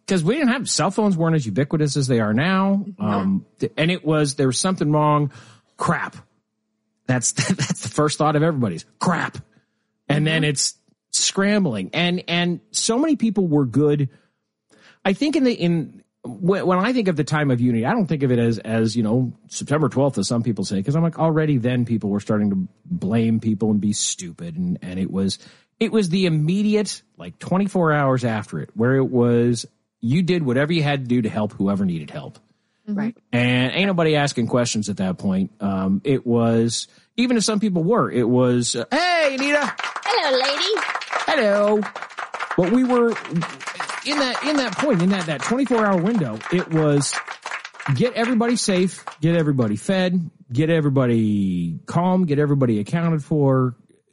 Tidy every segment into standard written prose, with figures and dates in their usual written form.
because we didn't have cell phones weren't as ubiquitous as they are now. And there was something wrong. Crap. That's the first thought of everybody's crap. And then it's scrambling. And so many people were good. I think when I think of the time of unity, I don't think of it as September 12th, as some people say, because I'm like, already then people were starting to blame people and be stupid. And it was the immediate, like 24 hours after it, where it was, you did whatever you had to do to help whoever needed help. Right. And ain't nobody asking questions at that point. It was, even if some people were, it was, hey, Anita. Hello, lady. Hello. But we were in that point, in that 24-hour window, it was get everybody safe, get everybody fed, get everybody calm, get everybody accounted for.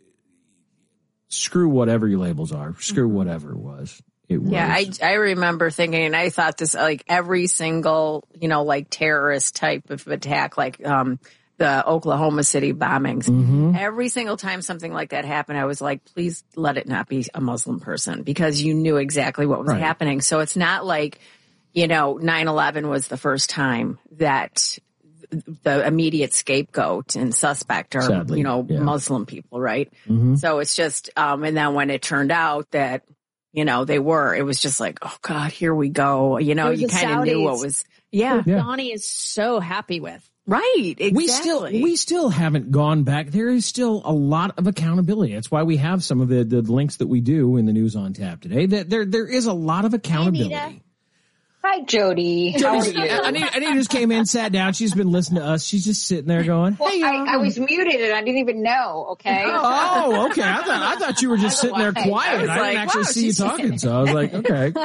Screw whatever your labels are. Screw whatever it was. Yeah, I remember thinking, and I thought this, like every single, like terrorist type of attack, like the Oklahoma City bombings. Mm-hmm. Every single time something like that happened, I was like, please let it not be a Muslim person, because you knew exactly what was happening. So it's not like, 9/11 was the first time that the immediate scapegoat and suspect are, sadly, Muslim people, right? Mm-hmm. So it's just, and then when it turned out that, they were, it was just like, oh God, here we go. You kind of knew what was, Donnie is so happy with. Right. Exactly. We still haven't gone back. There is still a lot of accountability. That's why we have some of the links that we do in the News on Tap today. That there is a lot of accountability. Hi, Hi, Jody. How are you? Anita just came in, sat down. She's been listening to us. She's just sitting there going, well, hey, I was muted and I didn't even know. Okay. Oh, okay. I thought you were just sitting there quiet. I didn't actually see you talking. So I was like, okay.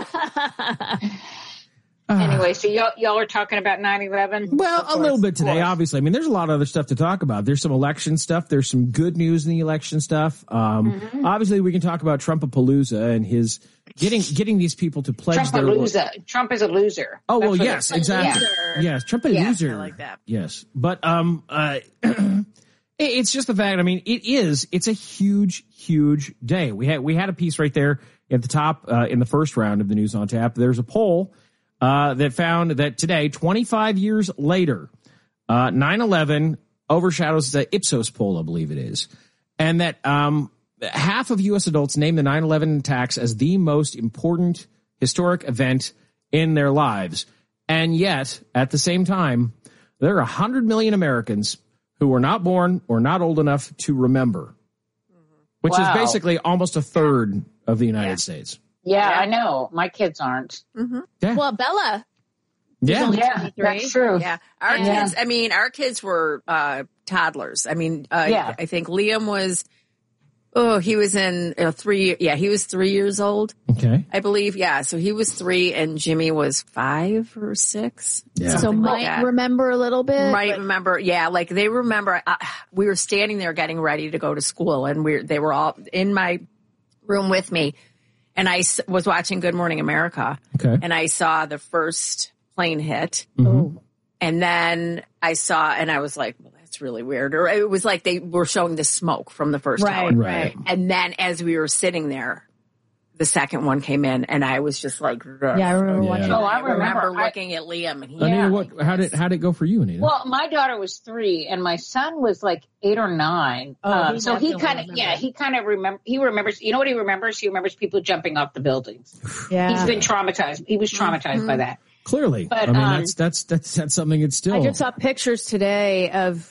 Anyway, so y'all are talking about 9/11? Well, a little bit today, obviously. I mean, there's a lot of other stuff to talk about. There's some election stuff. There's some good news in the election stuff. Obviously, we can talk about Trumpapalooza and his getting these people to pledge their... Trump is a loser. Oh, well, yes, exactly. Yes, Trump is a loser. I like that. Yes. But it's just the fact, I mean, it's a huge, huge day. We had a piece right there at the top in the first round of the News on Tap. There's a poll that found that today, 25 years later, 9/11 overshadows the Ipsos poll, I believe it is, and that half of U.S. adults name the 9/11 attacks as the most important historic event in their lives. And yet, at the same time, there are 100 million Americans who were not born or not old enough to remember, which is basically almost a third of the United States. Yeah, I know. My kids aren't. Mm-hmm. Yeah. Well, Bella. Yeah, that's true. Yeah. Our kids were toddlers. I mean, I think Liam was, he was in 3. Yeah, he was 3 years old. Okay. I believe. Yeah. So he was 3 and Jimmy was 5 or 6. Yeah. So might remember a little bit. Remember. Yeah. Like they remember, we were standing there getting ready to go to school and they were all in my room with me. And I was watching Good Morning America. Okay. And I saw the first plane hit. Mm-hmm. And then I saw, and I was like, well, that's really weird. Or it was like they were showing the smoke from the first tower. Right. And then as we were sitting there, the second one came in, and I was just like, I remember watching. Oh, I remember looking at Liam. And Anita, how did it go for you, Anita? Well, my daughter was 3, and my son was like 8 or 9. So he kind of remembers. You know what he remembers? He remembers people jumping off the buildings. Yeah, he's been traumatized. He was traumatized by that. Clearly, but, I mean that's something. It's still. I just saw pictures today of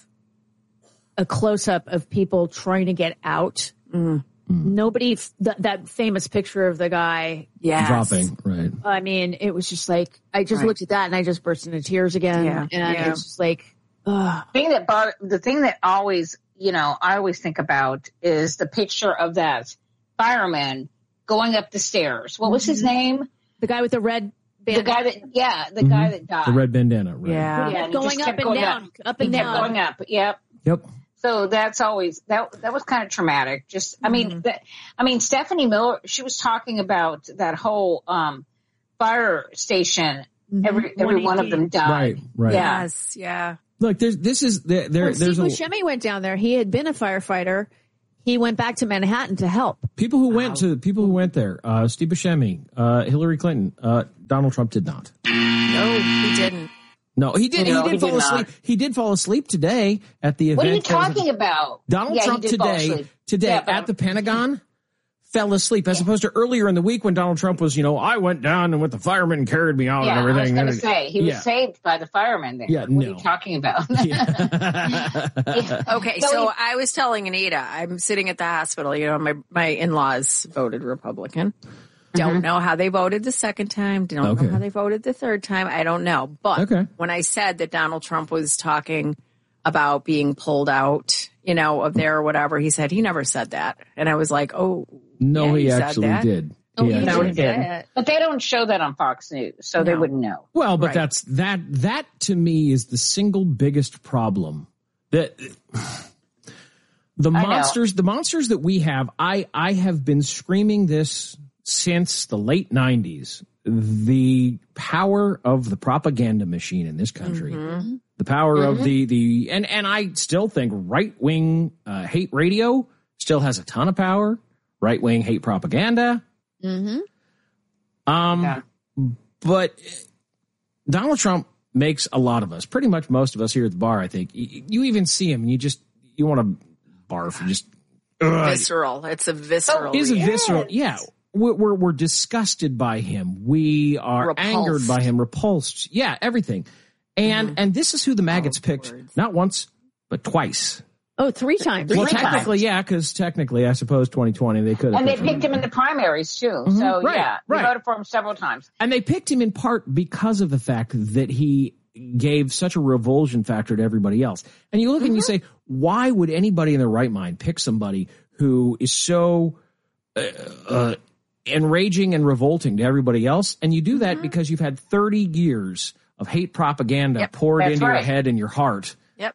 a close up of people trying to get out. Nobody, that famous picture of the guy dropping, right? I mean, it was just like, I just looked at that and I just burst into tears again. And it's just like, the thing that always, I always think about is the picture of that fireman going up the stairs. What was his name? The guy with the red bandana. The guy that died. The red bandana, right? Yeah. Going up and down, up and down. Going up. Yep. So that's always that was kind of traumatic. Just I mean Stephanie Miller, she was talking about that whole fire station. Every one of them died. Right. Yes. Yeah. Look, Steve Buscemi went down there. He had been a firefighter. He went back to Manhattan to help. People who went there, Steve Buscemi, Hillary Clinton, Donald Trump did not. No, he didn't. No, he did. No, he did fall asleep. He did fall asleep today at the event. What are you talking about? Donald Trump today at the Pentagon fell asleep, as opposed to earlier in the week when Donald Trump was, I went down and with the firemen carried me out and everything. I was going to say, he was saved by the firemen there. Yeah, what are you talking about? Okay, so I was telling Anita, I'm sitting at the hospital, my in-laws voted Republican. Don't know how they voted the second time. Don't know how they voted the third time. I don't know. But when I said that Donald Trump was talking about being pulled out, of there or whatever, he said he never said that. And I was like, oh, no, he actually did. He did. But they don't show that on Fox News, so they wouldn't know. Well, but that's that to me is the single biggest problem. That the monsters that we have, I have been screaming this since the late 90s. The power of the propaganda machine in this country, the power of the and I still think right-wing hate radio still has a ton of power. Right-wing hate propaganda. But Donald Trump makes a lot of us, pretty much most of us here at the bar, I think. You even see him and you want to barf and just visceral. It's a visceral. It's a visceral. Yeah. We're disgusted by him. We are angered by him, repulsed. Yeah, everything. And this is who the maggots picked, not once, but twice. Oh, 3 times. Well, technically, because technically, I suppose 2020 they could have. And they picked him in the primaries too. So they voted for him several times. And they picked him in part because of the fact that he gave such a revulsion factor to everybody else. And you look and you say, why would anybody in their right mind pick somebody who is so enraging and revolting to everybody else? And you do that because you've had 30 years of hate propaganda poured into your head and your heart.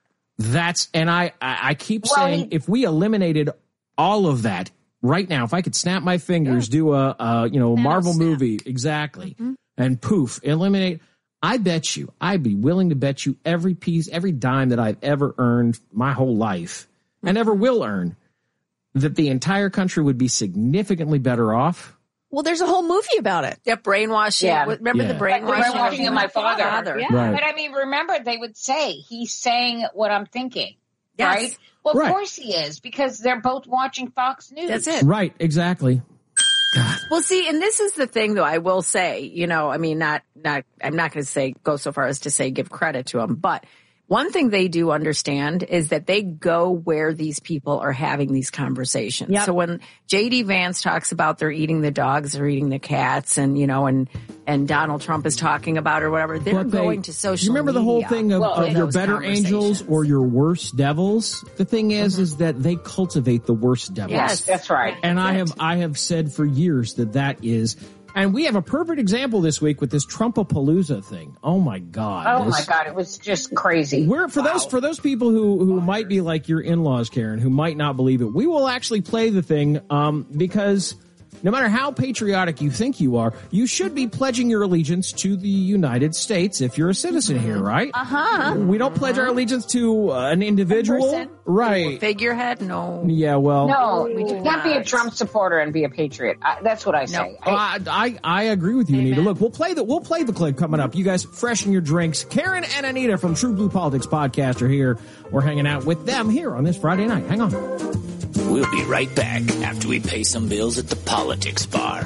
I keep saying, if we eliminated all of that right now, if I could snap my fingers, do a Marvel movie, and poof, eliminate, I'd be willing to bet you every piece, every dime that I've ever earned my whole life and ever will earn, that the entire country would be significantly better off. Well, there's a whole movie about it. Yeah, brainwashing. Yeah. Remember the brainwashing of my father? Yeah. Right. But I mean, remember they would say he's saying what I'm thinking, right? Well, of course he is, because they're both watching Fox News. That's it. Right. Exactly. God. Well, see, and this is the thing, though. I will say, I mean, I'm not going to say go so far as to say give credit to him, but one thing they do understand is that they go where these people are having these conversations. Yep. So when J.D. Vance talks about they're eating the dogs, they're eating the cats, and and Donald Trump is talking about or whatever, they're going to social media. You remember the whole thing of your better angels or your worst devils? The thing is that they cultivate the worst devils. Yes, that's right. And I have said for years that is. And we have a perfect example this week with this Trumpapalooza thing. Oh my God! Oh my God! It was just crazy. For those people who might be like your in-laws, Karen, who might not believe it, we will actually play the thing because no matter how patriotic you think you are, you should be pledging your allegiance to the United States if you're a citizen here, right? We don't pledge our allegiance to an individual, right? Figurehead, no. Yeah, well, no, you can't be a Trump supporter and be a patriot. That's what I say. No. I agree with you, Anita. Look, we'll play the clip coming up. You guys freshen your drinks. Karen and Anita from True Blue Politics Podcast are here. We're hanging out with them here on this Friday night. Hang on. We'll be right back after we pay some bills at the Politics Bar.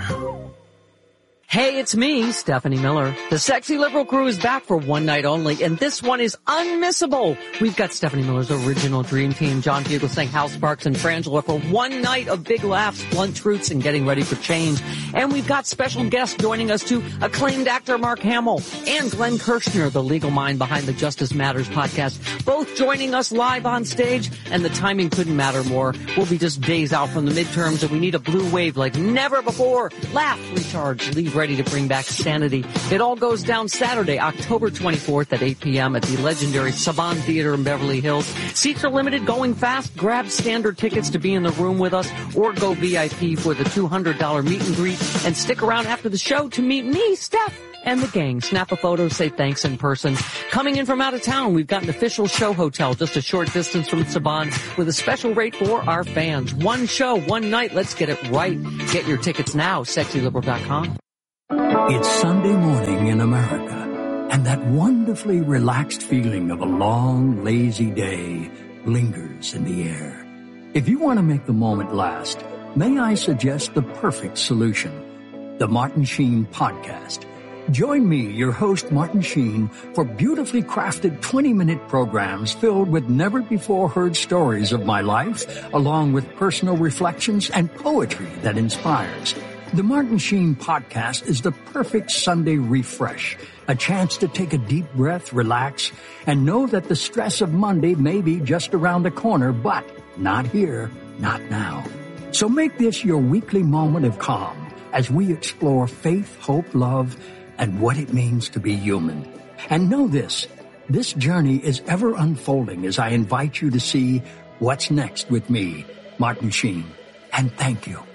Hey, it's me, Stephanie Miller. The Sexy Liberal Crew is back for one night only, and this one is unmissable. We've got Stephanie Miller's original dream team, John Fugelsang, Hal Sparks, and Frangela for one night of big laughs, blunt truths, and getting ready for change. And we've got special guests joining us too, acclaimed actor Mark Hamill and Glenn Kirshner, the legal mind behind the Justice Matters podcast, both joining us live on stage, and the timing couldn't matter more. We'll be just days out from the midterms, and we need a blue wave like never before. Laugh, recharge, leave ready to bring back sanity. It all goes down Saturday, October 24th at 8 p.m. at the legendary Saban Theater in Beverly Hills. Seats are limited, going fast. Grab standard tickets to be in the room with us or go VIP for the $200 meet and greet and stick around after the show to meet me, Steph, and the gang. Snap a photo, say thanks in person. Coming in from out of town, we've got an official show hotel just a short distance from Saban with a special rate for our fans. One show, one night. Let's get it right. Get your tickets now, sexyliberal.com. It's Sunday morning in America, and that wonderfully relaxed feeling of a long, lazy day lingers in the air. If you want to make the moment last, may I suggest the perfect solution, the Martin Sheen Podcast. Join me, your host, Martin Sheen, for beautifully crafted 20-minute programs filled with never-before-heard stories of my life, along with personal reflections and poetry that inspires. The Martin Sheen Podcast is the perfect Sunday refresh, a chance to take a deep breath, relax, and know that the stress of Monday may be just around the corner, but not here, not now. So make this your weekly moment of calm as we explore faith, hope, love, and what it means to be human. And know this journey is ever unfolding as I invite you to see what's next with me, Martin Sheen. And thank you.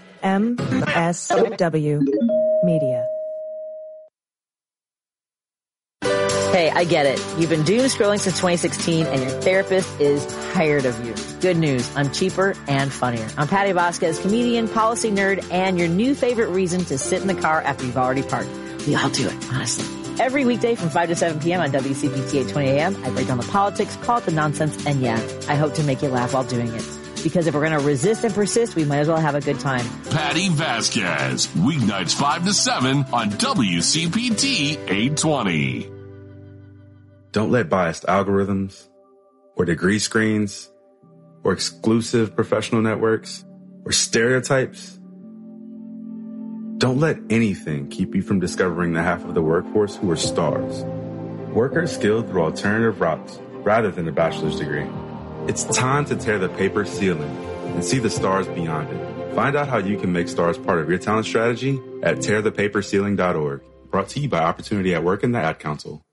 MSW Media. Hey, I get it. You've been doom scrolling since 2016 and your therapist is tired of you. Good news. I'm cheaper and funnier. I'm Patty Vasquez, comedian, policy nerd, and your new favorite reason to sit in the car after you've already parked. We all do it, honestly. Every weekday from 5 to 7 p.m. on WCPT 820 a.m., I break down the politics, call it the nonsense, and yeah, I hope to make you laugh while doing it. Because if we're going to resist and persist, we might as well have a good time. Patty Vasquez, weeknights 5 to 7 on WCPT 820. Don't let biased algorithms or degree screens or exclusive professional networks or stereotypes. Don't let anything keep you from discovering the half of the workforce who are stars. Workers skilled through alternative routes rather than a bachelor's degree. It's time to tear the paper ceiling and see the stars beyond it. Find out how you can make stars part of your talent strategy at tearthepaperceiling.org. Brought to you by Opportunity at Work and the Ad Council.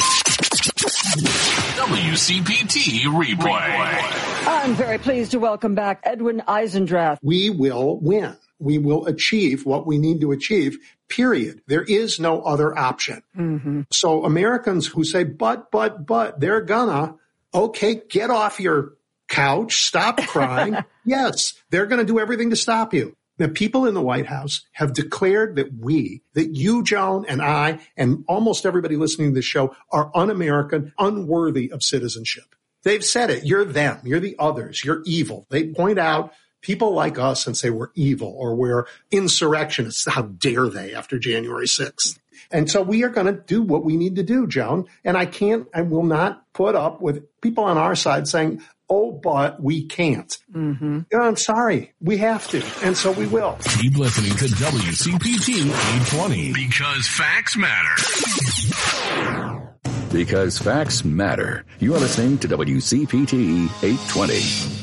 WCPT Replay. I'm very pleased to welcome back Edwin Eisendrath. We will win. We will achieve what we need to achieve, period. There is no other option. Mm-hmm. So Americans who say, but, they're gonna, okay, get off your couch, stop crying. Yes, they're going to do everything to stop you. The people in the White House have declared that you, Joan, and I, and almost everybody listening to this show are un-American, unworthy of citizenship. They've said it. You're them. You're the others. You're evil. They point out people like us and say we're evil or we're insurrectionists. How dare they after January 6th? And so we are going to do what we need to do, Joan. And I will not put up with people on our side saying, oh, but we can't. Mm-hmm. I'm sorry. We have to. And so we will. Keep listening to WCPT 820. Because facts matter. Because facts matter. You are listening to WCPT 820.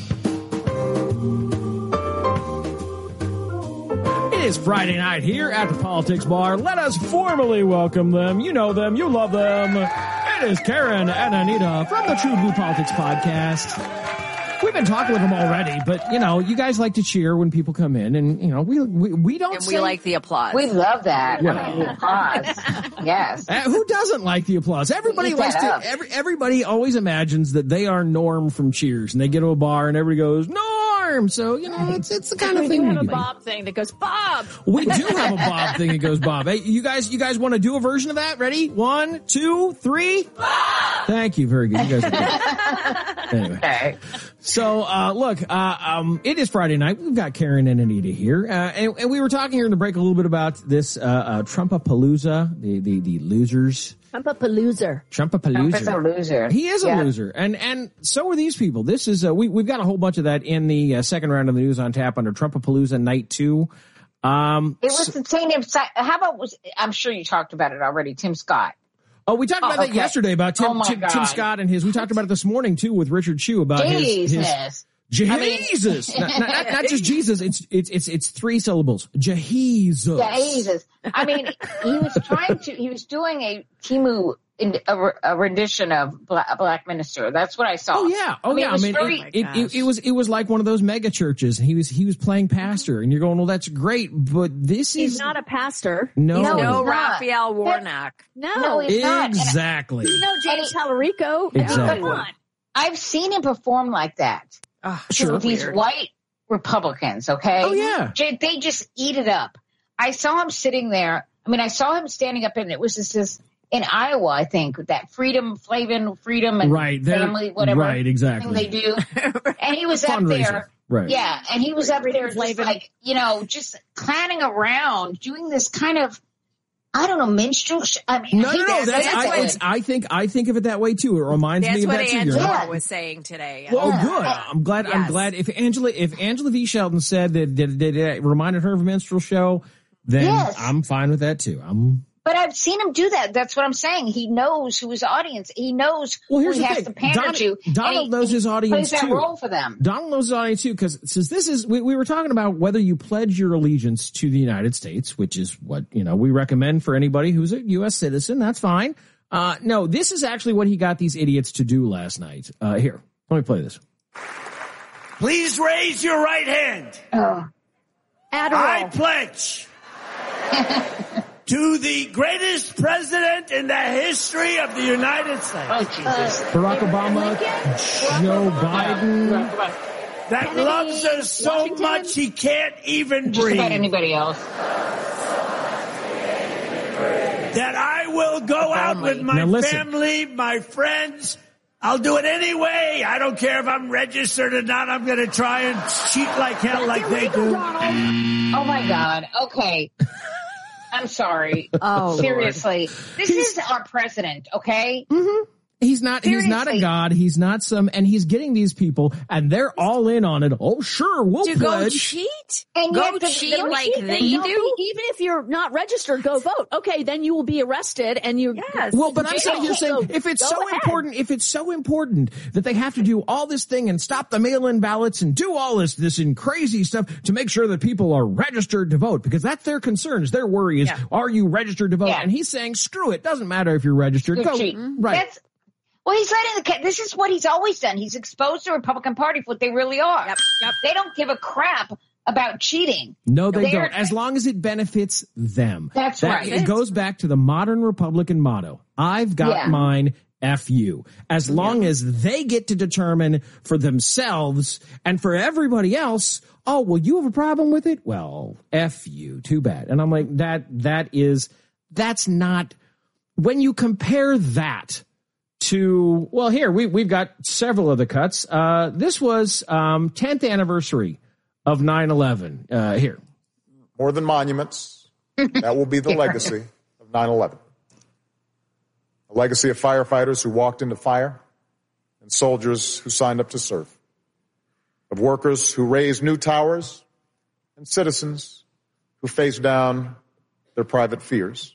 It is Friday night here at the Politics Bar. Let us formally welcome them. You know them. You love them. It is Karen and Anita from the True Blue Politics Podcast. We've been talking with them already, but, you guys like to cheer when people come in, and, we don't and we like the applause. We love that. Yeah. I mean, the applause. Yes. Who doesn't like the applause? Everybody likes to, everybody always imagines that they are Norm from Cheers, and they get to a bar and everybody goes, Norm! So, it's the kind of thing we have a Bob thing that goes, Bob! We do have a Bob thing that goes, Bob. Hey, you guys want to do a version of that? Ready? 1, 2, 3. Bob! Thank you. Very good. You guys are good. Anyway. Okay. So, look, it is Friday night. We've got Karen and Anita here. And we were talking here in the break a little bit about this, Trumpapalooza, the losers. Trumpapalooza. Trump is a loser. He is a loser. And so are these people. This is, we've got a whole bunch of that in the second round of the News on Tap under Trumpapalooza Night 2. It was the same, how about, I'm sure you talked about it already, Tim Scott. Oh, we talked about that yesterday about Tim Scott and his. We talked about it this morning too with Richard Chew about his Jesus. Not just Jesus. It's 3 syllables. Jesus. Jesus. I mean, he was doing a Timu a rendition of Black Minister. That's what I saw. Oh yeah. It was like one of those mega churches. He was playing pastor, and you're going, well, that's great, but he's not a pastor. No, Raphael Warnock. No, he's not. Exactly. James Tallarico. Exactly. Come on. I've seen him perform like that. Sure. With these white Republicans, okay? Oh yeah. They just eat it up. I saw him sitting there. I mean, I saw him standing up, and it was just in Iowa, I think, that freedom and family, whatever exactly. thing they do. And he was up there. Right. Yeah, and he was up there just like, just clowning around, doing this kind of, I don't know, minstrel. I mean, no. I think of it that way too. It reminds me of that too. That's what Angela was saying today. Well, good. I'm glad. Yes. I'm glad if Angela V. Shelton said that it reminded her of a minstrel show, then I'm fine with that too. But I've seen him do that. That's what I'm saying. He knows who his audience. He knows who he has to pander to. Donald knows his audience plays too. That role for them. Donald knows his audience too, because since this is, we were talking about whether you pledge your allegiance to the United States, which is what we recommend for anybody who's a U.S. citizen. That's fine. No, this is actually what he got these idiots to do last night. Here, let me play this. Please raise your right hand. I pledge. To the greatest president in the history of the United States. Oh, Jesus. Barack Obama, Joe Biden. That Kennedy, loves us so Washington. Much he can't even breathe. Just about anybody else. That I will go out with my family, my friends. I'll do it anyway. I don't care if I'm registered or not. I'm going to try and cheat like hell like they do. Oh, my God. Okay. I'm sorry. Seriously. Lord. This is our president, okay? Mm-hmm. He's not a god. He's not and he's getting these people, and they're all in on it. Oh, sure, we'll pledge. Go cheat? And go cheat like they do? Even if you're not registered, go vote. Okay, then you will be arrested, and you. Yes. Well, but I'm saying, if it's so important that they have to do all this thing and stop the mail-in ballots and do all this crazy stuff to make sure that people are registered to vote, because that's their concerns. Their worry is, are you registered to vote? Yeah. And he's saying, screw it. Doesn't matter if you're registered. Go. Right. Well, he's letting this is what he's always done. He's exposed the Republican Party for what they really are. Yep. They don't give a crap about cheating. No, they don't. As long as it benefits them. That's right. It goes back to the modern Republican motto. I've got mine, F you. As long as they get to determine for themselves and for everybody else, oh, well, you have a problem with it? Well, F you. Too bad. And I'm like, that's not, when you compare that to, well, here, we've got several of the cuts. This was 10th anniversary of 9/11. Here. More than monuments, that will be the legacy of 9/11. A legacy of firefighters who walked into fire and soldiers who signed up to serve. Of workers who raised new towers and citizens who faced down their private fears.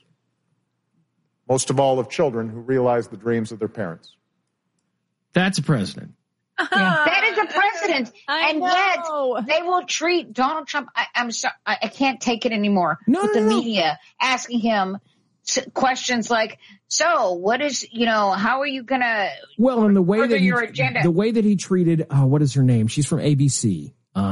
Most of all, of children who realized the dreams of their parents. That's a president. That is a president. Yet they will treat Donald Trump. I'm sorry. I can't take it anymore with the media asking him questions like, so what is, how are you going to your agenda? The way that he treated, what is her name? She's from ABC.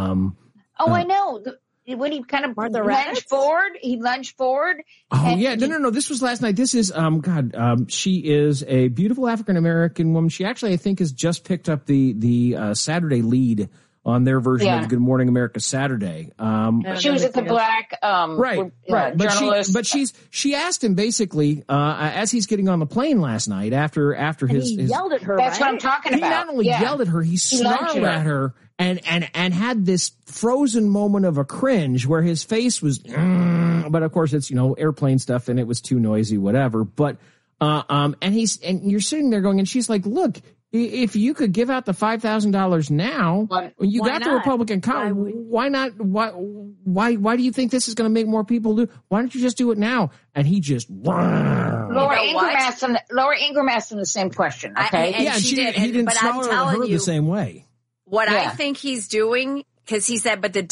I know. When he kind of lunged forward. Oh, yeah. No. This was last night. This is, she is a beautiful African-American woman. She actually, I think, has just picked up the Saturday lead on their version of Good Morning America Saturday. She was at the Black, journalist. But she asked him basically, as he's getting on the plane last night after his. He yelled at her. That's what I'm talking about. He not only yelled at her, he snarled at her. And had this frozen moment of a cringe where his face was, but of course it's, airplane stuff and it was too noisy, whatever. But, and you're sitting there going, and she's like, look, if you could give out the $5,000 now, you got the Republican Congress. Why not? Why do you think this is going to make more people do? Why don't you just do it now? And he just, Laura Ingraham asked him the same question. Okay. He didn't snarl at her the same way. What I think he's doing, because he said, but the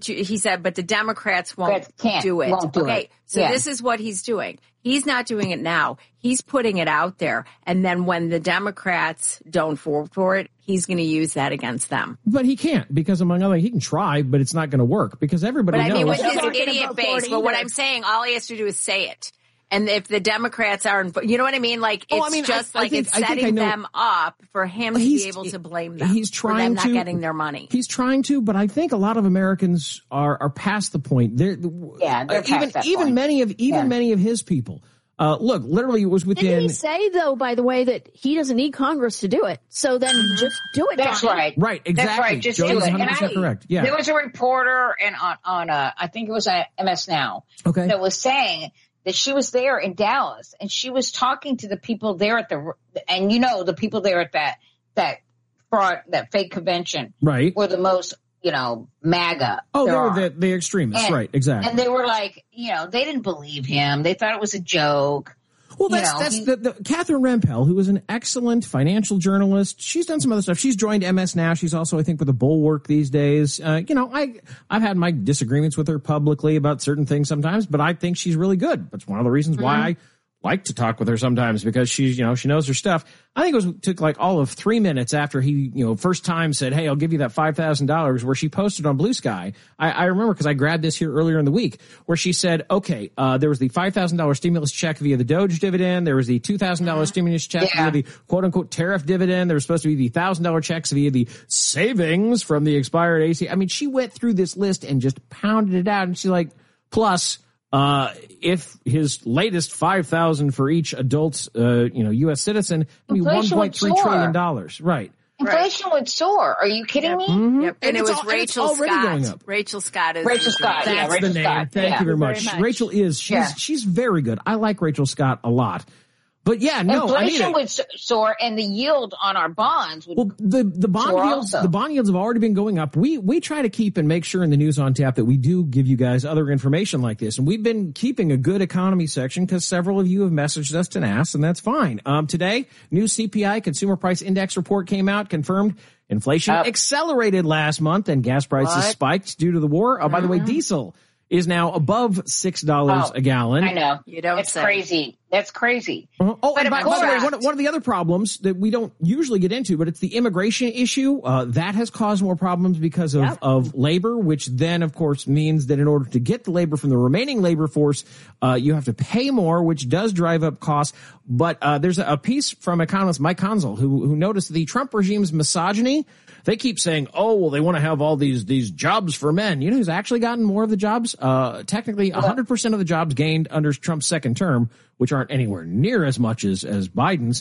Democrats won't do it. Okay, so this is what he's doing. He's not doing it now. He's putting it out there, and then when the Democrats don't vote for it, he's going to use that against them. But he can't, because among other, he can try, but it's not going to work because everybody knows. But I mean, with his idiot base. But what I'm saying, all he has to do is say it. And if the Democrats aren't, you know what I mean? Like, it's setting them up for him to be able to blame them. He's trying for them not getting their money. He's trying to, but I think a lot of Americans are past the point. They're past that point. Many of his people. Look, literally it was within. Didn't he say, though, by the way, that he doesn't need Congress to do it? So then just do it. That's right. Right, exactly. That's right. Just do it. 100% correct. Yeah. There was a reporter on I think it was MS Now, that was saying that she was there in Dallas and she was talking to the people there at the people there at that fake convention, right, were the most, MAGA. Oh, they were the extremists, right? Exactly. And they were like, they didn't believe him. They thought it was a joke. Well, that's Catherine Rempel, who is an excellent financial journalist. She's done some other stuff. She's joined MS Now. She's also, I think, with the Bulwark these days. I've had my disagreements with her publicly about certain things sometimes, but I think she's really good. That's one of the reasons why I like to talk with her sometimes, because she's, she knows her stuff. I think it took like all of 3 minutes after he, first time said, "Hey, I'll give you that $5,000," where she posted on Blue Sky. I remember because I grabbed this here earlier in the week, where she said, okay, there was the $5,000 stimulus check via the Doge dividend. There was the $2,000 stimulus check via the quote unquote tariff dividend. There was supposed to be the $1,000 checks via the savings from the expired AC. I mean, she went through this list and just pounded it out. And she's like, plus, if his latest $5,000 for each adult, U.S. citizen, would be $1.3 trillion. Right. Inflation would soar. Are you kidding me? Mm-hmm. Yep. And it was Rachel Scott. Rachel Scott is Rachel Scott. That's Rachel the name. Scott. Thank you very much. Rachel is. She's very good. I like Rachel Scott a lot. But inflation would soar, and the yield on our bonds would. Well, the bond yields, the bond yields have already been going up. We try to keep and make sure in the News on Tap that we do give you guys other information like this, and we've been keeping a good economy section because several of you have messaged us and asked, and that's fine. Today, new CPI Consumer Price Index report came out, confirmed inflation accelerated last month, and gas prices spiked due to the war. By the way, diesel is now above $6 a gallon. I know. You don't It's crazy. That's crazy. But and by the way, one of the other problems that we don't usually get into, but it's the immigration issue. That has caused more problems because of labor, which then, of course, means that in order to get the labor from the remaining labor force, you have to pay more, which does drive up costs. But there's a piece from economist Mike Konzel who noticed the Trump regime's misogyny. They keep saying, they want to have all these jobs for men. You know who's actually gotten more of the jobs? Technically, 100% of the jobs gained under Trump's second term, which aren't anywhere near as much as Biden's.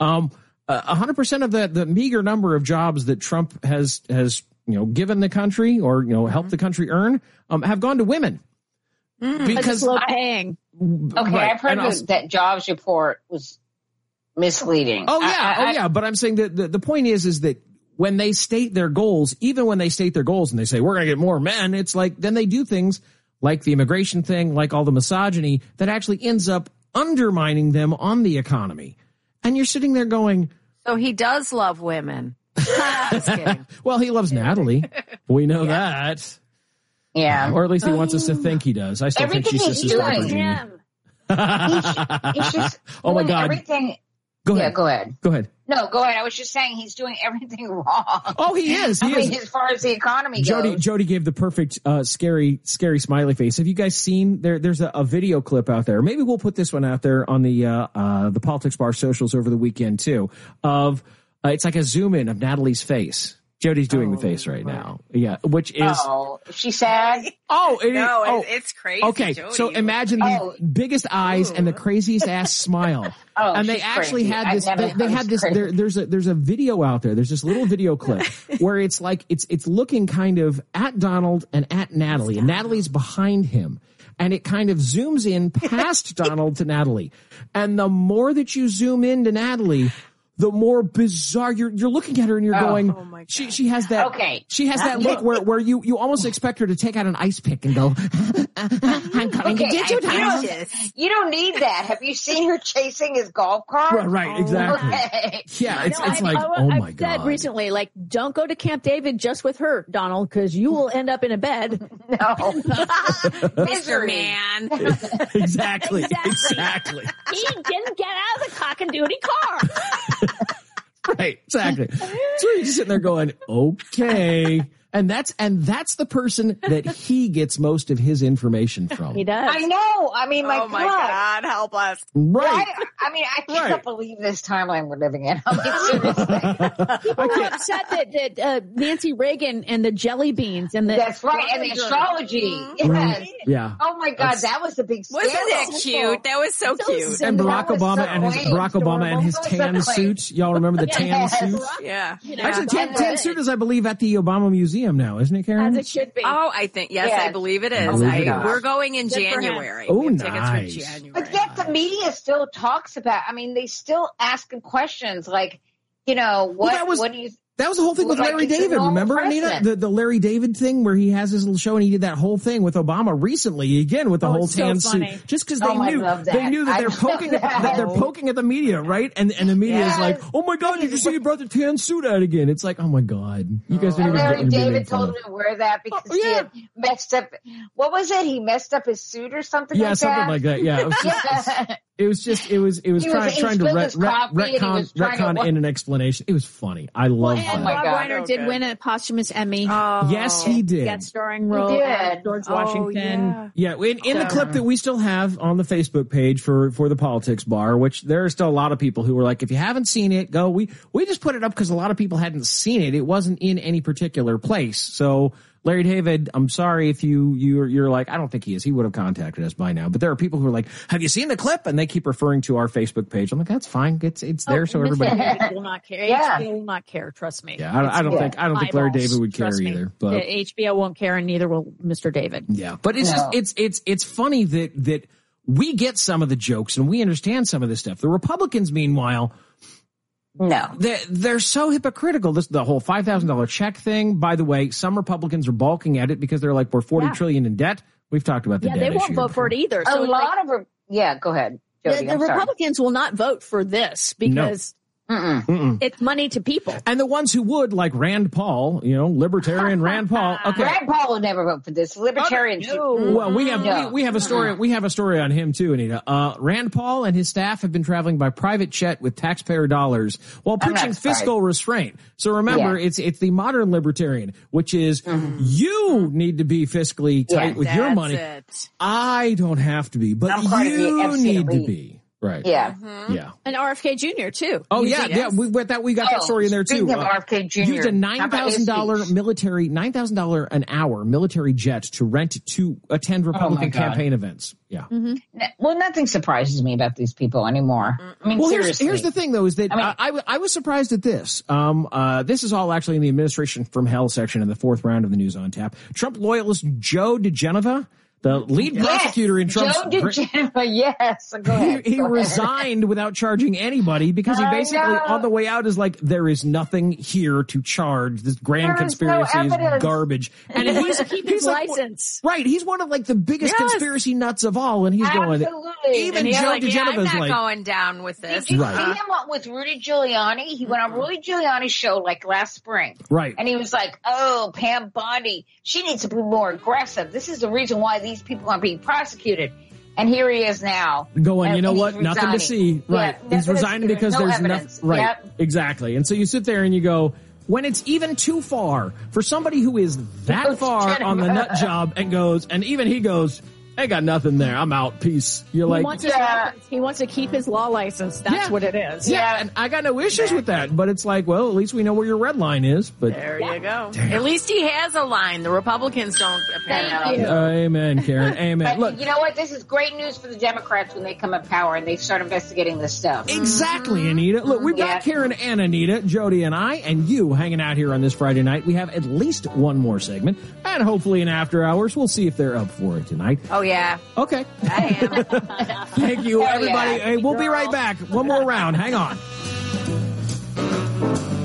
100% of the meager number of jobs that Trump has given the country or helped the country earn have gone to women. Because low paying. Okay, I've heard that jobs report was misleading. But I'm saying that the point is that when they state their goals, even when they state their goals and they say, we're going to get more men, it's like, then they do things like the immigration thing, like all the misogyny that actually ends up undermining them on the economy. And you're sitting there going, so he does love women. Just kidding. Well, he loves Natalie. We know that. Yeah. Or at least he wants us to think he does. I still think she's just his him. He's just oh my God. Everything. Go ahead. Yeah, go ahead. Go ahead. No, go ahead. I was just saying he's doing everything wrong. Oh, he is. I mean, as far as the economy goes. Jody gave the perfect, scary smiley face. Have you guys seen there's a video clip out there? Maybe we'll put this one out there on the Politics Bar socials over the weekend too, of, it's like a zoom in of Natalie's face. Jody's doing the face right now. Yeah, which is... Oh, is she sad? It's crazy. Okay, Jody. So imagine the biggest eyes and the craziest ass smile. And they actually had this... They had this... There's a video out there. There's this little video clip where it's like... It's looking kind of at Donald and at Natalie. And Natalie's behind him. And it kind of zooms in past Donald to Natalie. And the more that you zoom into Natalie... the more bizarre you're looking at her and you're going, oh my God. She has that, she has that look where you almost expect her to take out an ice pick and go, I'm coming to get you. You don't need that. Have you seen her chasing his golf cart? Right, exactly. Okay. Yeah, it's like, oh my God. I've said recently, like, don't go to Camp David just with her, Donald, because you will end up in a bed. No. Mr. Man. Exactly. He didn't get out of the cock-and-duty car. Right, exactly. So you're just sitting there going, okay. And that's the person that he gets most of his information from. He does. I know. I mean, my God, help us. Right. I can't believe this timeline we're living in. I mean, seriously. People are upset that Nancy Reagan and the jelly beans and the that's right, and the astrology. Yes. Yeah. Oh my God, that was the big scandal. Wasn't that cute? That was so cute. And Barack Obama and his tan suit. Y'all remember the tan suit? Yeah. Actually, tan suit is, I believe, at the Obama Museum now, isn't it, Karen? As it should be. Oh, I think, yes, I believe it is. We're going in January. Oh, we have nice. tickets for January. But yet the media still talks about, I mean, they still ask him questions like, what do you... That was the whole thing with Larry David. Remember, Anita? The Larry David thing where he has his little show and he did that whole thing with Obama recently, again, with the whole tan suit. Just because they knew that they're poking at the media, right? And the media is like, oh my God, did you see he brought the tan suit out again? It's like, oh my God. You guys didn't even Larry David told him to wear that because he had messed up. What was it? He messed up his suit or something like that? Yeah, something like that. Yeah. It was trying to retcon in an explanation. It was funny. I love that. And Rob Reiner did win a posthumous Emmy. Yes, he did. Guest starring role as George Washington. Yeah, in the clip that we still have on the Facebook page for the Politics Bar, which there are still a lot of people who are like, if you haven't seen it, go. We just put it up because a lot of people hadn't seen it. It wasn't in any particular place. So Larry David, I'm sorry if you're like, I don't think he is. He would have contacted us by now. But there are people who are like, have you seen the clip? And they keep referring to our Facebook page. I'm like, that's fine. It's there so everybody will not care. HBO will not care. Trust me. Yeah, I don't think Larry David would care either. But HBO won't care, and neither will Mr. David. Yeah, but it's funny that we get some of the jokes and we understand some of this stuff. The Republicans, meanwhile. No, they're so hypocritical. The whole $5,000 check thing. By the way, some Republicans are balking at it because they're like, we're $40 trillion in debt. We've talked about the debt issue. Yeah, they won't vote for it either. So go ahead, Jody, the Republicans will not vote for this because it's money to people. And the ones who would, like Rand Paul, libertarian Rand Paul. Okay, Rand Paul would never vote for this. Libertarian. Well, we have a story. We have a story on him too, Anita. Rand Paul and his staff have been traveling by private jet with taxpayer dollars while preaching fiscal restraint. So remember, it's the modern libertarian, which is you need to be fiscally tight with your money. I don't have to be, but you need to be. Right. Yeah. Yeah. And RFK Jr. too. Oh yeah. We got that story in there too. RFK Jr. Used a $9,000 an hour military jet to rent to attend Republican campaign events. Yeah. Well, nothing surprises me about these people anymore. I mean, seriously. Here's the thing though, is that I was surprised at this. This is all actually in the Administration from Hell section in the 4th round of the News on Tap. Trump loyalist Joe DeGenova, the lead prosecutor in Trump's... Joe DeGenova, yes. Go ahead. He resigned without charging anybody because he basically, on the way out, is like, there is nothing here to charge. This grand conspiracy is garbage. And he's keep his license. Right. He's one of like the biggest conspiracy nuts of all. And he's going... Even Joe DeGenova's I'm not going down with this. Did you see him with Rudy Giuliani? He went on Rudy Giuliani's show like last spring. Right. And he was like, oh, Pam Bondi, she needs to be more aggressive. This is the reason why these people are being prosecuted. And here he is now. Going, you know what? Nothing to see. Right. Yeah, he's resigning because there's nothing. Right. Yep. Exactly. And so you sit there and you go, when it's even too far for somebody who is that far on the nut job and goes, and even he goes, I got nothing there. I'm out. Peace. You're like, he wants to keep his law license. That's what it is. Yeah. And I got no issues with that, but it's like, well, at least we know where your red line is. But there you go. Damn. At least he has a line. The Republicans don't apparently. Amen, Karen. Amen. But look, you know what? This is great news for the Democrats when they come in power and they start investigating this stuff. Exactly, Anita. Look, we've got Karen and Anita, Jody and I, and you hanging out here on this Friday night. We have at least one more segment, and hopefully in after hours. We'll see if they're up for it tonight. Oh, yeah. Okay. I am. Thank you, everybody. Hey, we'll be right back. One more round. Hang on.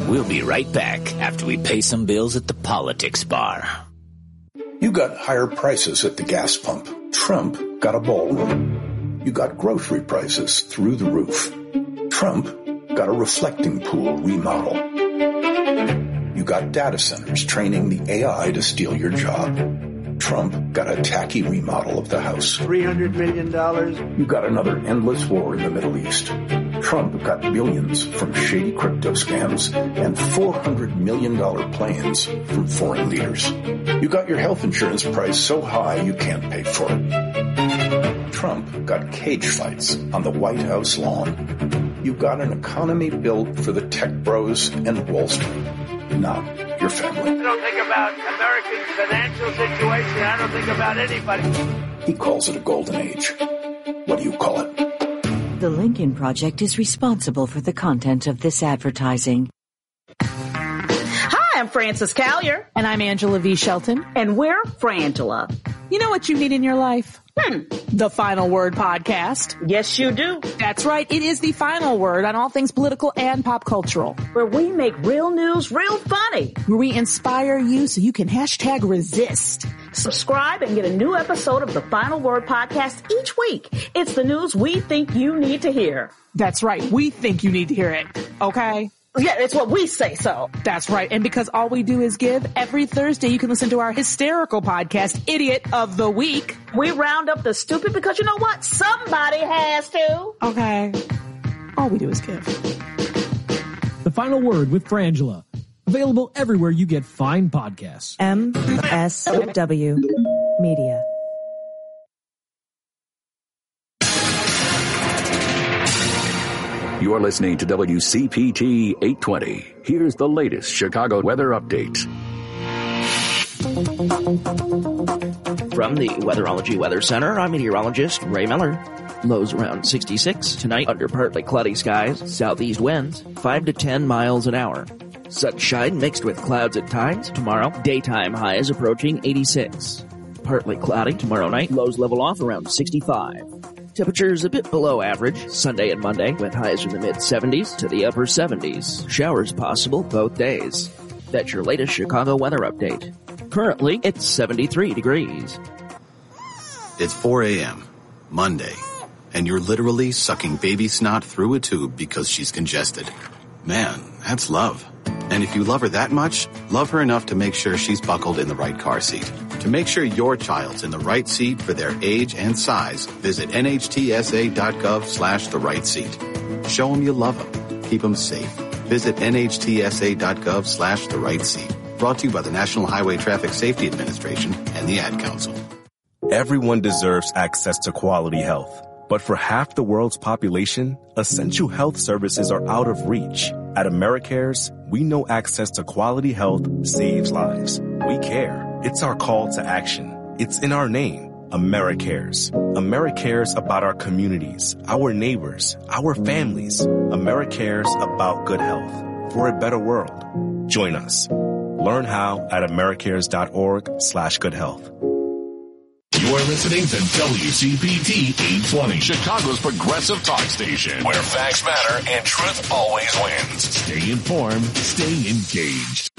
We'll be right back after we pay some bills at the politics bar. You got higher prices at the gas pump. Trump got a ballroom. You got grocery prices through the roof. Trump got a reflecting pool remodel. You got data centers training the AI to steal your job. Trump got a tacky remodel of the House. $300 million. You got another endless war in the Middle East. Trump got billions from shady crypto scams and $400 million planes from foreign leaders. You got your health insurance price so high you can't pay for it. Trump got cage fights on the White House lawn. You got an economy built for the tech bros and Wall Street, not your family. I don't think about America's financial situation. I don't think about anybody. He calls it a golden age. What do you call it? The Lincoln Project is responsible for the content of this advertising. Hi, I'm Frances Callier. And I'm Angela V. Shelton. And we're Frangela. You know what you need in your life? The Final Word Podcast. Yes, you do. That's right. It is the final word on all things political and pop cultural. Where we make real news real funny. Where we inspire you so you can hashtag resist. Subscribe and get a new episode of the Final Word Podcast each week. It's the news we think you need to hear. That's right. We think you need to hear it. Okay? Yeah, it's what we say so. That's right. And because all we do is give, every Thursday you can listen to our hysterical podcast, Idiot of the Week. We round up the stupid because you know what? Somebody has to. Okay. All we do is give. The Final Word with Frangela. Available everywhere you get fine podcasts. MSW Media. You're listening to WCPT 820. Here's the latest Chicago weather update. From the Weatherology Weather Center, I'm meteorologist Ray Miller. Lows around 66. Tonight, under partly cloudy skies, southeast winds, 5 to 10 miles an hour. Sunshine mixed with clouds at times. Tomorrow, daytime highs approaching 86. Partly cloudy tomorrow night, lows level off around 65. Temperatures a bit below average Sunday and Monday, with highs from the mid-70s to the upper 70s. Showers possible both days. That's your latest Chicago weather update. Currently, it's 73 degrees. It's 4 a.m., Monday, and you're literally sucking baby snot through a tube because she's congested. Man, that's love. And if you love her that much, love her enough to make sure she's buckled in the right car seat. To make sure your child's in the right seat for their age and size, visit nhtsa.gov/the right seat. Show them you love them. Keep them safe. Visit nhtsa.gov/the right seat. Brought to you by the National Highway Traffic Safety Administration and the Ad Council. Everyone deserves access to quality health. But for half the world's population, essential health services are out of reach. At AmeriCares, we know access to quality health saves lives. We care. It's our call to action. It's in our name, AmeriCares. AmeriCares about our communities, our neighbors, our families. AmeriCares about good health for a better world. Join us. Learn how at americares.org/goodhealth. You are listening to WCPT 820, Chicago's progressive talk station, where facts matter and truth always wins. Stay informed, stay engaged.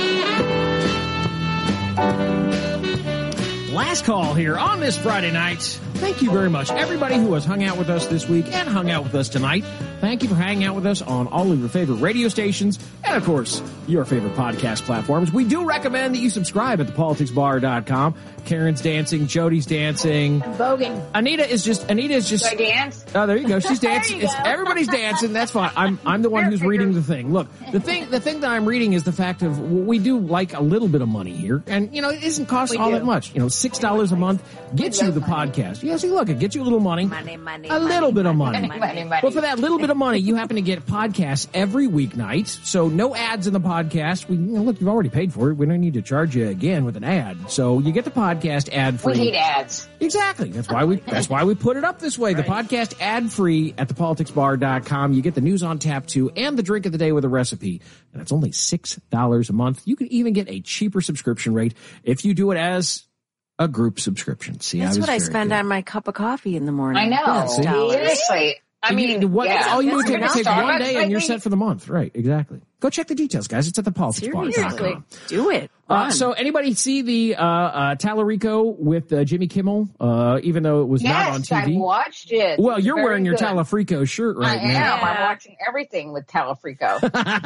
Last call here on this Friday night. Thank you very much. Everybody who has hung out with us this week and hung out with us tonight, thank you for hanging out with us on all of your favorite radio stations and, of course, your favorite podcast platforms. We do recommend that you subscribe at thepoliticsbar.com. Karen's dancing. Jody's dancing. I'm voguing. Anita is just. Do I dance? Oh, there you go. She's dancing. There you go. Everybody's dancing. That's fine. I'm the one who's reading the thing. Look, the thing that I'm reading is the fact of we do like a little bit of money here, and it isn't cost all that much. $6 a month gets you the podcast. Yeah, see, look, it gets you a little money. A little bit of money. But for that little bit of money, you happen to get podcasts every weeknight. So no ads in the podcast. Look, you've already paid for it. We don't need to charge you again with an ad. So you get the podcast ad free. We hate ads. Exactly. That's why we put it up this way. Right. The podcast ad free at thepoliticsbar.com. You get the news on tap too, and the drink of the day with a recipe. And it's only $6 a month. You can even get a cheaper subscription rate if you do it as a group subscription. See, that's what I spend on my cup of coffee in the morning. I know. $6. Seriously. I mean, all you do is take one day and you're maybe? set for the month. Right, exactly. Go check the details, guys. It's at thepoliticsbar.com. Do it. So anybody see the Tallarico with Jimmy Kimmel, even though it was not on TV? Yes, I watched it. Well, you're Very wearing your good. Tallarico shirt right I now. am. I'm watching everything with Tallarico.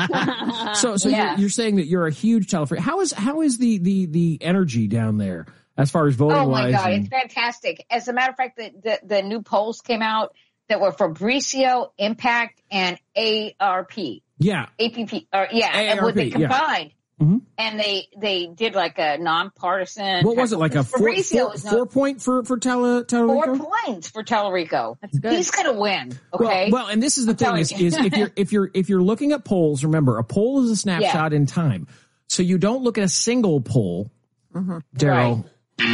So you're saying that you're a huge Tallarico. How is the energy down there as far as voting wise? Oh my God, it's fantastic. As a matter of fact, the new polls came out that were Fabricio, Impact, and ARP. Yeah. APP. And what they combined. Mm-hmm. And they did like a nonpartisan. What was it, like a 4 point for Tallarico? 4 points for Tallarico. He's going to win. Okay. Well, and this is the thing is if you're looking at polls, remember a poll is a snapshot in time. So you don't look at a single poll. Daryl.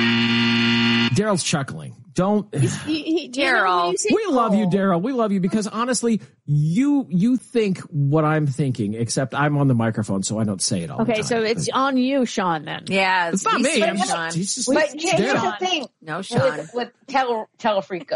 Daryl's chuckling. Don't. Daryl. We love you, Daryl. We love you because honestly, you think what I'm thinking, except I'm on the microphone, so I don't say it all. Okay, so it's on you, Sean. Then it's not me. Sean. But here's the thing. No, Sean. With Tallarico.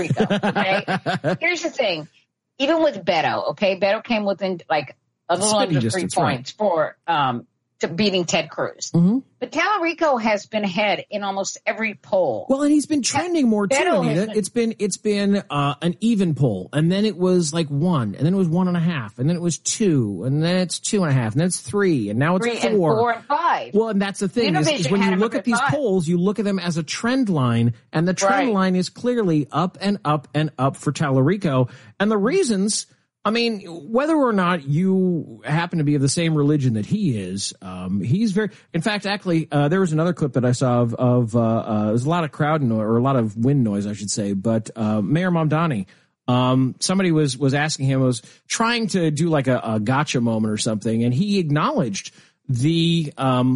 Okay. Here's the thing. Even with Beto, okay, Beto came within like a little under 3 points for to beating Ted Cruz. Mm-hmm. But Tallarico has been ahead in almost every poll. Well, and he's been trending more too, Anita. It's been an even poll, and then it was like 1, and then it was 1.5, and then it was 2, and then it's 2.5, and then it's 3, and now it's 4. And 4 and 5. Well, and that's the thing is when you look at these polls, you look at them as a trend line, and the trend line is clearly up and up and up for Tallarico, and the reasons. I mean, whether or not you happen to be of the same religion that he is, he's very. In fact, actually, there was another clip that I saw of there's a lot of crowd noise or a lot of wind noise, I should say. But Mayor Mamdani, somebody was asking him, was trying to do like a gotcha moment or something, and he acknowledged the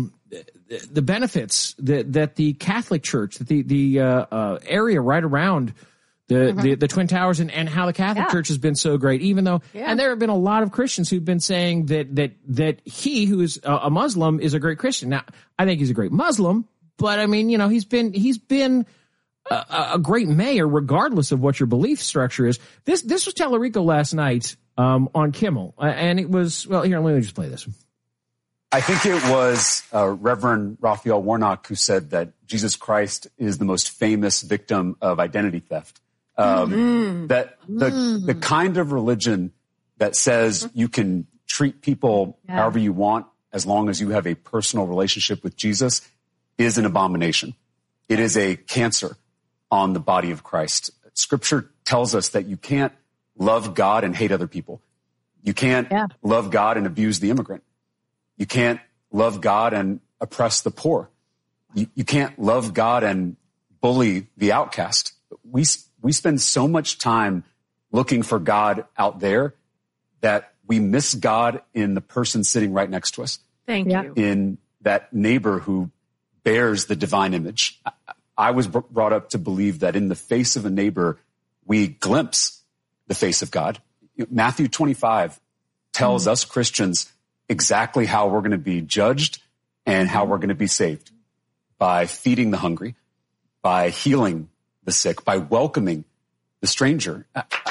benefits that the Catholic Church, that the area right around the Twin Towers and how the Catholic Church has been so great, even though, and there have been a lot of Christians who've been saying that he, who is a Muslim, is a great Christian. Now, I think he's a great Muslim, but I mean, he's been a great mayor, regardless of what your belief structure is. This was Tallarico last night, on Kimmel. And it was, well, here, let me just play this. I think it was Reverend Raphael Warnock who said that Jesus Christ is the most famous victim of identity theft. That the kind of religion that says you can treat people however you want as long as you have a personal relationship with Jesus is an abomination. It is a cancer on the body of Christ. Scripture tells us that you can't love God and hate other people. You can't love God and abuse the immigrant. You can't love God and oppress the poor. You can't love God and bully the outcast. We spend so much time looking for God out there that we miss God in the person sitting right next to us. Thank you. In that neighbor who bears the divine image. I was brought up to believe that in the face of a neighbor, we glimpse the face of God. Matthew 25 tells us Christians exactly how we're going to be judged and how we're going to be saved. By feeding the hungry, by healing the sick, by welcoming the stranger.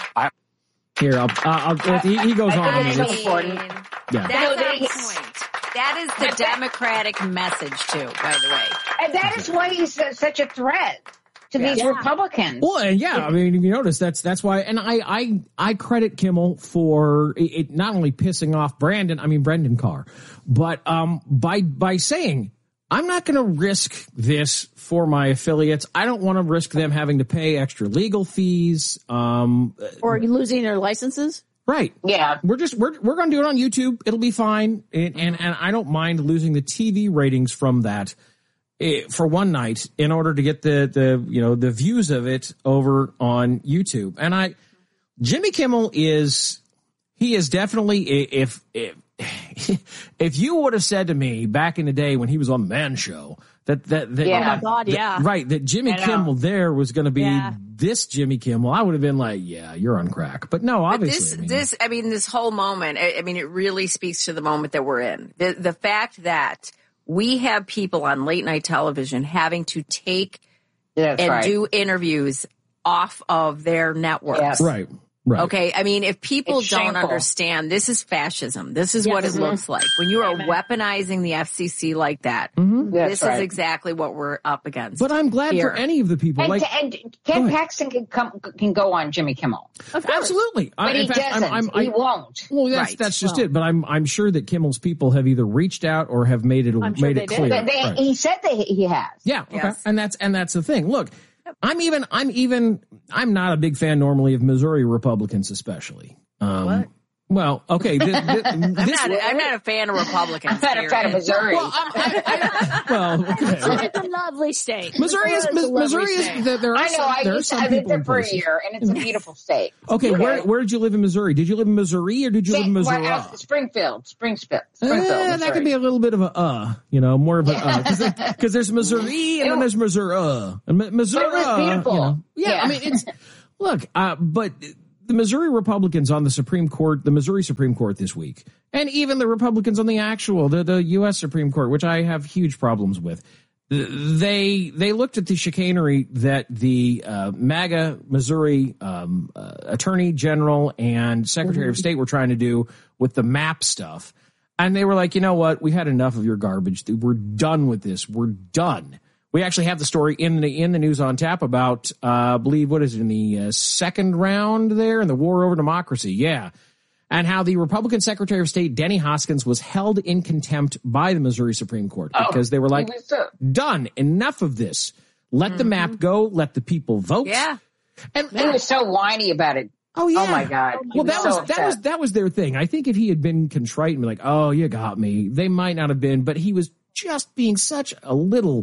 He goes on. That is the Democratic message too, by the way. And that is why he's such a threat to these Republicans. Well, and I mean, you notice that's why, and I credit Kimmel for it not only pissing off Brendan Carr, but by saying, I'm not going to risk this for my affiliates. I don't want to risk them having to pay extra legal fees, or losing their licenses. Right. Yeah. We're going to do it on YouTube. It'll be fine. And I don't mind losing the TV ratings from that for one night in order to get the views of it over on YouTube. And Jimmy Kimmel is definitely, if you would have said to me back in the day when he was on the Man Show that Jimmy Kimmel there was going to be this Jimmy Kimmel, I would have been like, yeah, you're on crack. But no, obviously. This whole moment, it really speaks to the moment that we're in. The fact that we have people on late night television having to take do interviews off of their networks. Right. Right. Okay. I mean, if people It's don't shameful. understand, this is fascism. This is what it looks like. When you are weaponizing the FCC like that, this is exactly what we're up against. But I'm glad here. for any of the people. And Ken Paxton can go on Jimmy Kimmel. Absolutely. But he doesn't. He won't. Well, that's just it. But I'm sure that Kimmel's people have either reached out or have made it clear. Right. He said that he has. Yeah. Okay. Yes. And that's the thing. Look, I'm not a big fan normally of Missouri Republicans, especially. What? Well, okay. I'm not a fan of Republicans. I'm not a fan of Missouri. It's a lovely state. Missouri is. I lived there for a year, and it's a beautiful state. Okay, where did you live in Missouri? Did you live in Missouri or did you live in Missouri? Springfield. That could be a little bit of more of a because there's Missouri and then there's Missouri. And Missouri, it was beautiful. Yeah, I mean it's but. The Missouri Republicans on the Missouri Supreme Court this week, and even the Republicans on the U.S. Supreme Court, which I have huge problems with, they looked at the chicanery that the MAGA Missouri Attorney General and Secretary of State were trying to do with the map stuff, and they were like, you know what, we had enough of your garbage. We're done with this. We're done. We actually have the story in the news on tap about, I believe, what is it, in the second round there in the war over democracy. Yeah. And how the Republican Secretary of State, Denny Hoskins, was held in contempt by the Missouri Supreme Court because they were like, done. Enough of this. Let the map go. Let the people vote. Yeah. And he was so whiny about it. Oh, yeah. Oh, my God. Well, that was their thing. I think if he had been contrite and be like, oh, you got me, they might not have been. But he was just being such a little...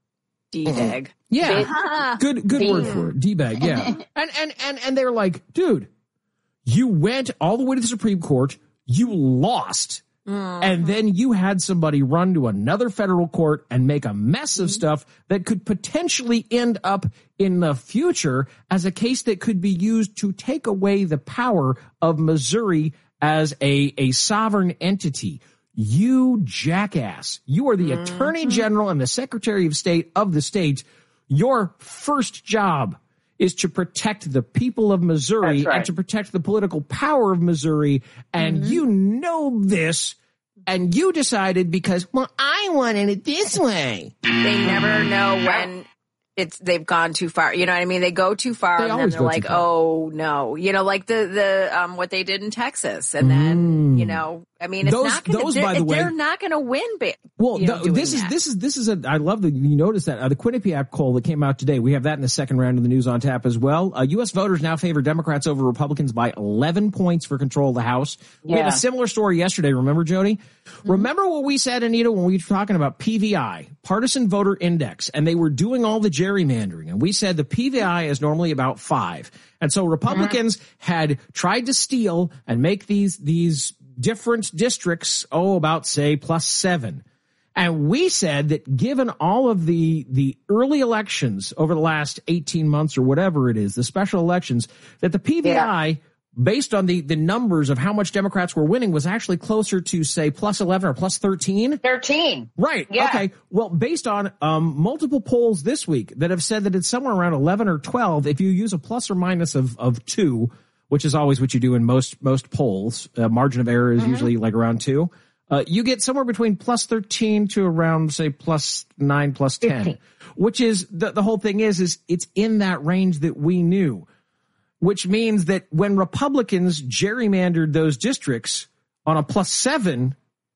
D-bag. Yeah. Good word for it. D-bag, yeah. And they're like, dude, you went all the way to the Supreme Court, you lost, and then you had somebody run to another federal court and make a mess of stuff that could potentially end up in the future as a case that could be used to take away the power of Missouri as a sovereign entity. You jackass. You are the Attorney General and the Secretary of State of the state. Your first job is to protect the people of Missouri and to protect the political power of Missouri. And you know this, and you decided because, well, I wanted it this way. They never know when they've gone too far. You know what I mean? They go too far and then they're like, oh no, like the what they did in Texas. And then, I mean, it's not going to, they're not going to win. Well, this is I love that you noticed that the Quinnipiac poll that came out today. We have that in the second round of the news on tap as well. U.S. voters now favor Democrats over Republicans by 11 points for control of the House. Yeah. We had a similar story yesterday. Remember, Jody? Remember what we said, Anita, when we were talking about PVI, Partisan Voter Index, and they were doing all the gerrymandering. And we said the PVI is normally about 5. And so Republicans had tried to steal and make these different districts, about, say, +7. And we said that given all of the early elections over the last 18 months or whatever it is, the special elections, that the PVI, based on the numbers of how much Democrats were winning, was actually closer to, say, +11 or +13. 13. Right. Yeah. Okay. Well, based on multiple polls this week that have said that it's somewhere around 11 or 12, if you use a plus or minus of 2, which is always what you do in most polls, margin of error is usually like around 2. You get somewhere between +13 to around, say, +9, +10, 15. Which is the whole thing is it's in that range that we knew, which means that when Republicans gerrymandered those districts on a +7,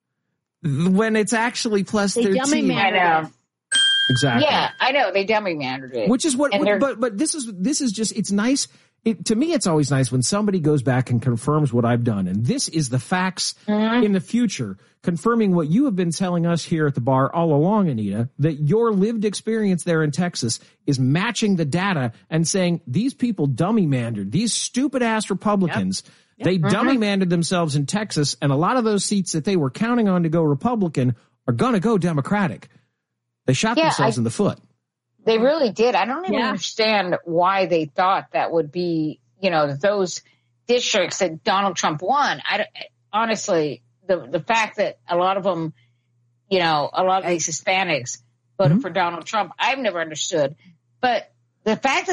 when it's actually +13. I know. Exactly. Yeah, I know. They dummy-mandered it. Which is but this is just, it's nice. To me, it's always nice when somebody goes back and confirms what I've done. And this is the facts in the future, confirming what you have been telling us here at the bar all along, Anita, that your lived experience there in Texas is matching the data and saying these people dummy-mandered, these stupid-ass Republicans, they dummy-mandered themselves in Texas, and a lot of those seats that they were counting on to go Republican are going to go Democratic. They shot themselves in the foot. They really did. I don't even understand why they thought that would be, those districts that Donald Trump won. Honestly, the fact that a lot of them, a lot of these Hispanics voted for Donald Trump, I've never understood. But the fact that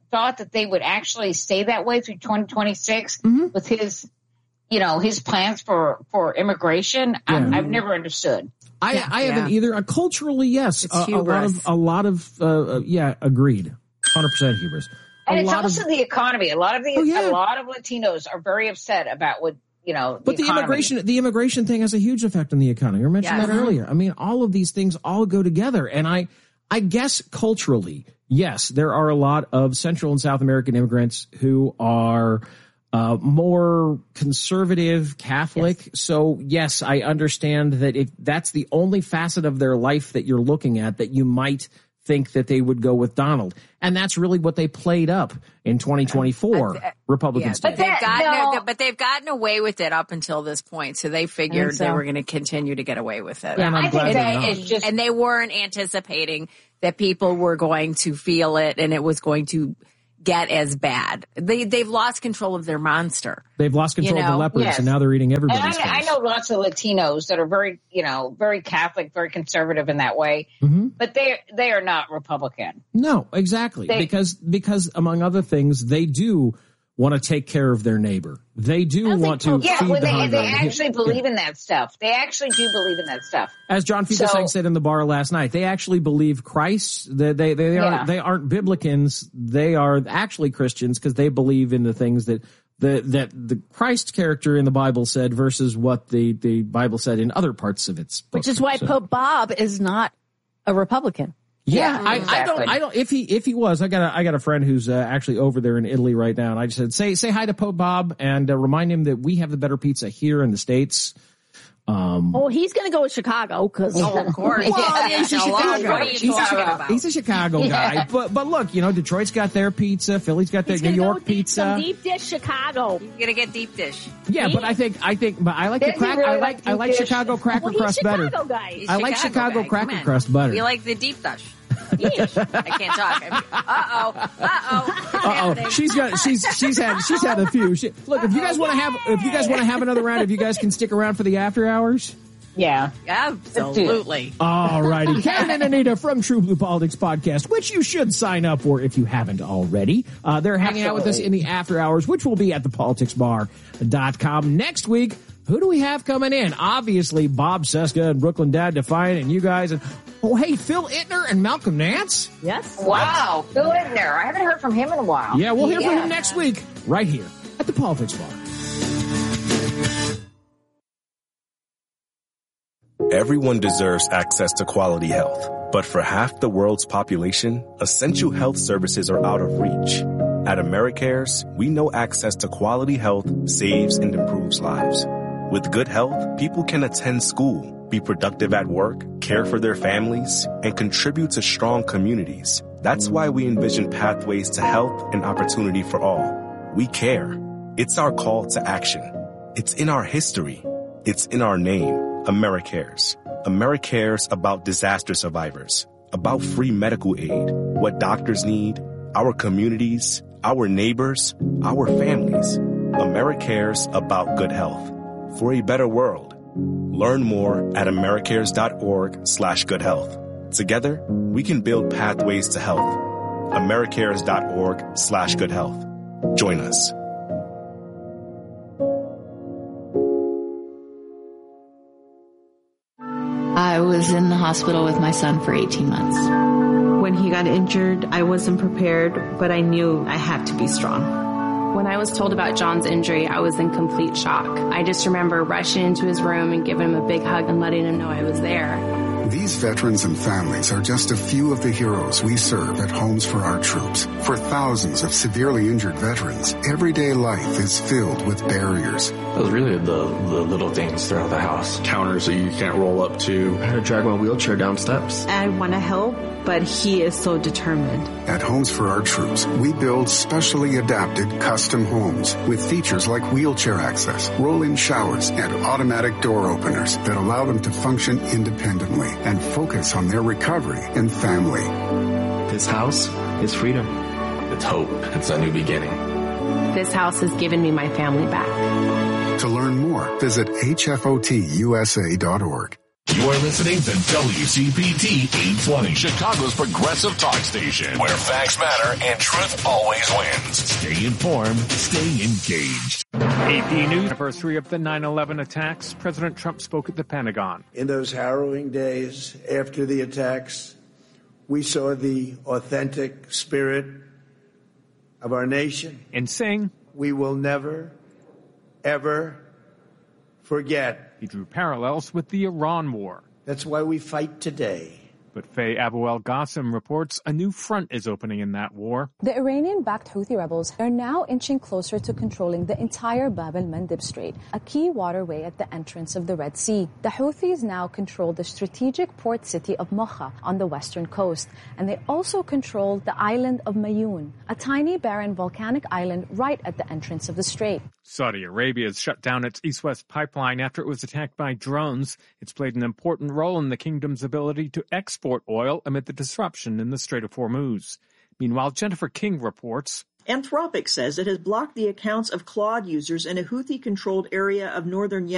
thought that they would actually stay that way through 2026 with his, his plans for immigration. Yeah. I've never understood. I haven't either. Culturally, yes. A lot of agreed. 100% hubris. And it's also the economy. A lot of Latinos are very upset about what, but the immigration thing has a huge effect on the economy. You mentioned that earlier. I mean, all of these things all go together. And I guess culturally, yes, there are a lot of Central and South American immigrants who are more conservative Catholic. Yes. So yes, I understand that if that's the only facet of their life that you're looking at, that you might think that they would go with Donald. And that's really what they played up in 2024. Republicans. But they've gotten away with it up until this point. So they figured they were going to continue to get away with it. And I'm glad and they weren't anticipating that people were going to feel it and it was going to get as bad. They've lost control of their monster. They've lost control of the leopards, and now they're eating everybody's face. I know lots of Latinos that are very, very Catholic, very conservative in that way, but they are not Republican. No, exactly. Because among other things, they do want to take care of their neighbor. They do want to feed the hungry. They actually believe in that stuff. They actually do believe in that stuff. As John Fugelsang said in the bar last night, they actually believe Christ. They aren't Biblicans. They are actually Christians because they believe in the things that the Christ character in the Bible said versus what the Bible said in other parts of its book. Which is why Pope Bob is not a Republican. Yeah, exactly. I don't. If he was, I got a friend who's actually over there in Italy right now, and I just said say hi to Pope Bob and remind him that we have the better pizza here in the States. He's going to go with Chicago because of course. He's a Chicago guy. But look, Detroit's got their pizza, Philly's got their New York pizza. Some deep dish Chicago. You're gonna get deep dish. Yeah, but I like the crack. I like Chicago cracker crust better. I like Chicago cracker crust better. You like the deep dish. I can't talk. Uh-oh. She's had a few. Look, if you guys want to have another round, if you guys can stick around for the after hours. Yeah, absolutely. All righty. Karen and Anita from True Blue Politics Podcast, which you should sign up for if you haven't already. They're hanging out with us in the after hours, which will be at thepoliticsbar.com next week. Who do we have coming in? Obviously, Bob Cesca and Brooklyn Dad Defiant and you guys. And Phil Ittner and Malcolm Nance. Yes. Wow, Phil Ittner. I haven't heard from him in a while. Yeah, we'll hear from him next week, right here at the Politics Bar. Everyone deserves access to quality health, but for half the world's population, essential health services are out of reach. At AmeriCares, we know access to quality health saves and improves lives. With good health, people can attend school, be productive at work, care for their families, and contribute to strong communities. That's why we envision pathways to health and opportunity for all. We care. It's our call to action. It's in our history. It's in our name, AmeriCares. AmeriCares about disaster survivors, about free medical aid, what doctors need, our communities, our neighbors, our families. AmeriCares about good health. For a better world. Learn more at americares.org/goodhealth. Together, we can build pathways to health. americares.org/goodhealth. Join us. I was in the hospital with my son for 18 months. When he got injured, I wasn't prepared, but I knew I had to be strong. When I was told about John's injury, I was in complete shock. I just remember rushing into his room and giving him a big hug and letting him know I was there. These veterans and families are just a few of the heroes we serve at Homes for Our Troops. For thousands of severely injured veterans, everyday life is filled with barriers. It was really the little things throughout the house. Counters that you can't roll up to. I had to drag my wheelchair down steps. I want to help, but he is so determined. At Homes for Our Troops, we build specially adapted custom homes with features like wheelchair access, roll-in showers, and automatic door openers that allow them to function independently and focus on their recovery and family. This house is freedom. It's hope. It's a new beginning. This house has given me my family back. To learn more, visit hfotusa.org. You're listening to WCPT 820, Chicago's progressive talk station, where facts matter and truth always wins. Stay informed, stay engaged. AP News. Anniversary of the 9/11 attacks. President Trump spoke at the Pentagon. In those harrowing days after the attacks, we saw the authentic spirit of our nation. And saying, we will never, ever forget. He drew parallels with the Iran war. That's why we fight today. But Faye Abu-El-Ghassem reports a new front is opening in that war. The Iranian-backed Houthi rebels are now inching closer to controlling the entire Bab el-Mandeb Strait, a key waterway at the entrance of the Red Sea. The Houthis now control the strategic port city of Mocha on the western coast, and they also control the island of Mayoun, a tiny barren volcanic island right at the entrance of the strait. Saudi Arabia has shut down its east-west pipeline after it was attacked by drones. It's played an important role in the kingdom's ability to export oil amid the disruption in the Strait of Hormuz. Meanwhile, Jennifer King reports. Anthropic says it has blocked the accounts of Claude users in a Houthi-controlled area of northern Yemen.